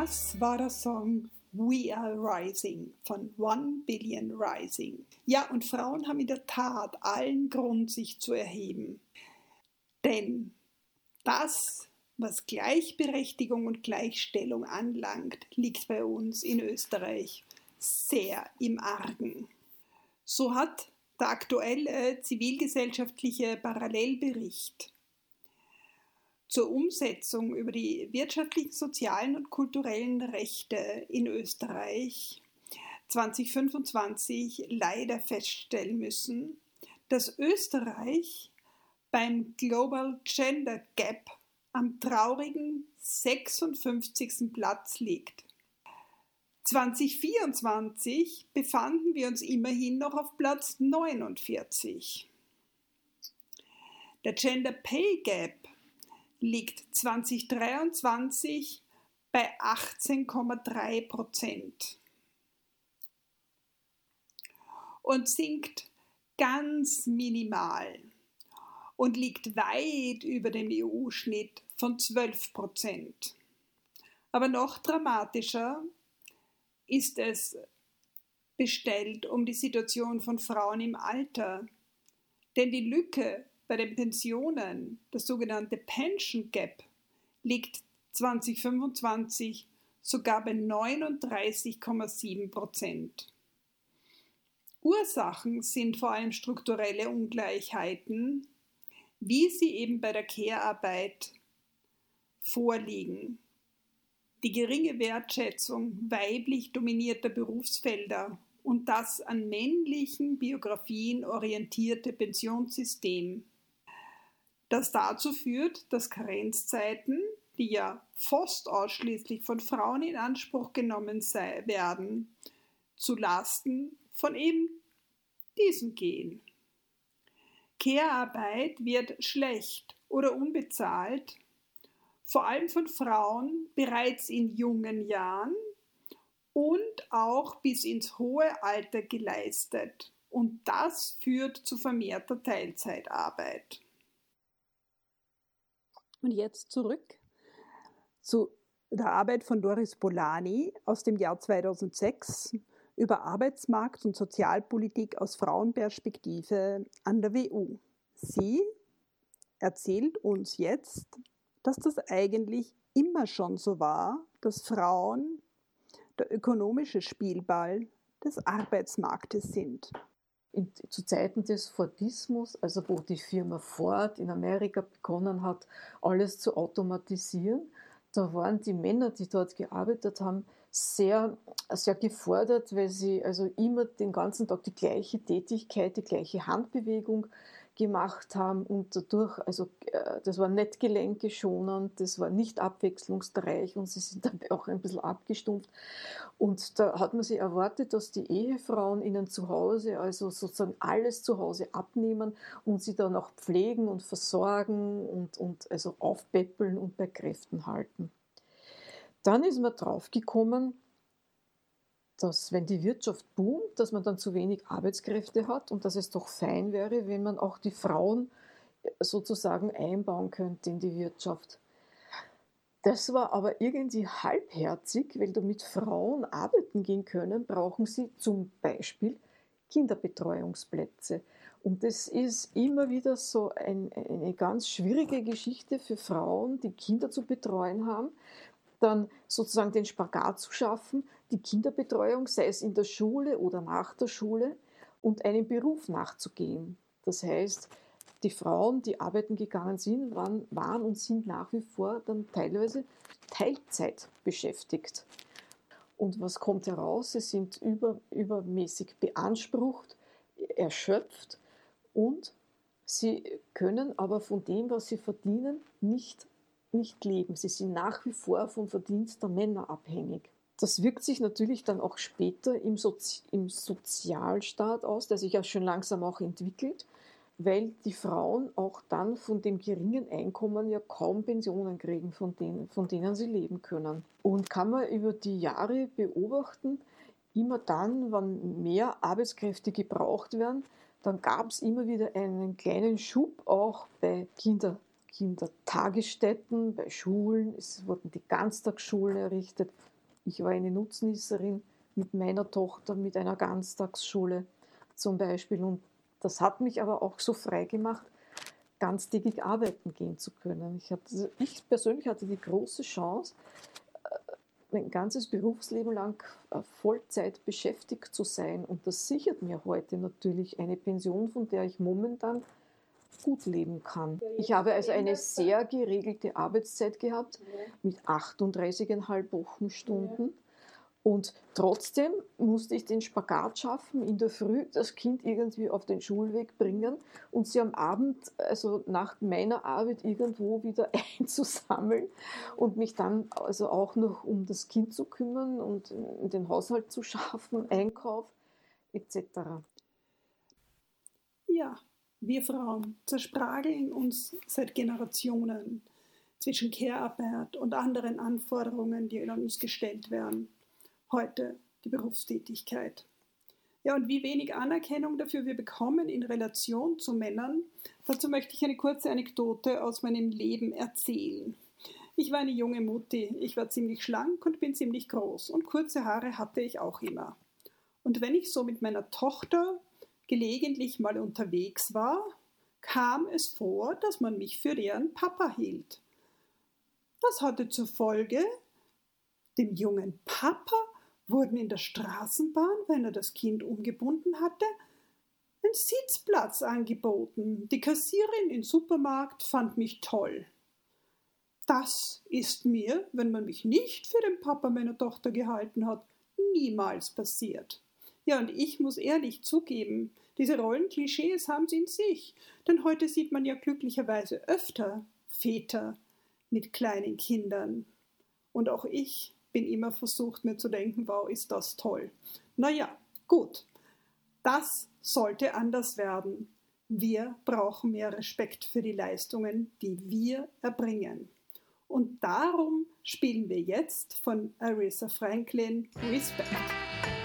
Das war der Song We Are Rising von One Billion Rising. Ja, und Frauen haben in der Tat allen Grund, sich zu erheben. Denn das, was Gleichberechtigung und Gleichstellung anlangt, liegt bei uns in Österreich sehr im Argen. So hat der aktuelle zivilgesellschaftliche Parallelbericht zur Umsetzung über die wirtschaftlichen, sozialen und kulturellen Rechte in Österreich 2025 leider feststellen müssen, dass Österreich beim Global Gender Gap am traurigen 56. Platz liegt. 2024 befanden wir uns immerhin noch auf Platz 49. Der Gender Pay Gap liegt 2023 bei 18,3% und sinkt ganz minimal und liegt weit über dem EU-Schnitt von 12%. Aber noch dramatischer ist es bestellt um die Situation von Frauen im Alter, denn die Lücke bei den Pensionen, das sogenannte Pension Gap, liegt 2025 sogar bei 39,7%. Ursachen sind vor allem strukturelle Ungleichheiten, wie sie eben bei der Care-Arbeit vorliegen. Die geringe Wertschätzung weiblich dominierter Berufsfelder und das an männlichen Biografien orientierte Pensionssystem, das dazu führt, dass Karenzzeiten, die ja fast ausschließlich von Frauen in Anspruch genommen werden, zu Lasten von eben diesen gehen. Care-Arbeit wird schlecht oder unbezahlt, vor allem von Frauen bereits in jungen Jahren und auch bis ins hohe Alter geleistet. Und das führt zu vermehrter Teilzeitarbeit. Und jetzt zurück zu der Arbeit von Doris Bolani aus dem Jahr 2006 über Arbeitsmarkt- und Sozialpolitik aus Frauenperspektive an der WU. Sie erzählt uns jetzt, dass das eigentlich immer schon so war, dass Frauen der ökonomische Spielball des Arbeitsmarktes sind. Zu Zeiten des Fordismus, also wo die Firma Ford in Amerika begonnen hat, alles zu automatisieren, da waren die Männer, die dort gearbeitet haben, sehr, sehr gefordert, weil sie also immer den ganzen Tag die gleiche Tätigkeit, die gleiche Handbewegung gemacht haben und dadurch, also das war nicht gelenkeschonend, das war nicht abwechslungsreich und sie sind dabei auch ein bisschen abgestumpft. Und da hat man sich erwartet, dass die Ehefrauen ihnen zu Hause, also sozusagen alles zu Hause abnehmen und sie dann auch pflegen und versorgen und also aufpäppeln und bei Kräften halten. Dann ist man draufgekommen, dass wenn die Wirtschaft boomt, dass man dann zu wenig Arbeitskräfte hat und dass es doch fein wäre, wenn man auch die Frauen sozusagen einbauen könnte in die Wirtschaft. Das war aber irgendwie halbherzig, weil damit Frauen arbeiten gehen können, brauchen sie zum Beispiel Kinderbetreuungsplätze. Und das ist immer wieder so eine ganz schwierige Geschichte für Frauen, die Kinder zu betreuen haben, dann sozusagen den Spagat zu schaffen, die Kinderbetreuung, sei es in der Schule oder nach der Schule, und einem Beruf nachzugehen. Das heißt, die Frauen, die arbeiten gegangen sind, waren und sind nach wie vor dann teilweise Teilzeit beschäftigt. Und was kommt heraus? Sie sind übermäßig beansprucht, erschöpft und sie können aber von dem, was sie verdienen, nicht leben. Sie sind nach wie vor vom Verdienst der Männer abhängig. Das wirkt sich natürlich dann auch später im Sozialstaat aus, der sich ja schon langsam auch entwickelt, weil die Frauen auch dann von dem geringen Einkommen ja kaum Pensionen kriegen, von denen sie leben können. Und kann man über die Jahre beobachten, immer dann, wenn mehr Arbeitskräfte gebraucht werden, dann gab es immer wieder einen kleinen Schub auch bei Kindertagesstätten, bei Schulen. Es wurden die Ganztagsschulen errichtet. Ich war eine Nutznießerin mit meiner Tochter, mit einer Ganztagsschule zum Beispiel. Und das hat mich aber auch so frei gemacht, ganztägig arbeiten gehen zu können. Ich persönlich hatte die große Chance, mein ganzes Berufsleben lang Vollzeit beschäftigt zu sein. Und das sichert mir heute natürlich eine Pension, von der ich momentan gut leben kann. Ich habe also eine sehr geregelte Arbeitszeit gehabt mit 38,5 Wochenstunden. Und trotzdem musste ich den Spagat schaffen, in der Früh das Kind irgendwie auf den Schulweg bringen und sie am Abend, also nach meiner Arbeit, irgendwo wieder einzusammeln und mich dann also auch noch um das Kind zu kümmern und den Haushalt zu schaffen, Einkauf etc. Ja, wir Frauen zersprageln uns seit Generationen zwischen Care-Arbeit und anderen Anforderungen, die an uns gestellt werden. Heute die Berufstätigkeit. Ja, und wie wenig Anerkennung dafür wir bekommen in Relation zu Männern, dazu möchte ich eine kurze Anekdote aus meinem Leben erzählen. Ich war eine junge Mutti, ich war ziemlich schlank und bin ziemlich groß und kurze Haare hatte ich auch immer. Und wenn ich so mit meiner Tochter gelegentlich mal unterwegs war, kam es vor, dass man mich für deren Papa hielt. Das hatte zur Folge, dem jungen Papa wurden in der Straßenbahn, wenn er das Kind umgebunden hatte, ein Sitzplatz angeboten. Die Kassierin im Supermarkt fand mich toll. Das ist mir, wenn man mich nicht für den Papa meiner Tochter gehalten hat, niemals passiert. Ja, und ich muss ehrlich zugeben, diese Rollenklischees haben sie in sich, denn heute sieht man ja glücklicherweise öfter Väter mit kleinen Kindern. Und auch ich bin immer versucht, mir zu denken, wow, ist das toll. Naja, gut, das sollte anders werden. Wir brauchen mehr Respekt für die Leistungen, die wir erbringen. Und darum spielen wir jetzt von Aretha Franklin Respect.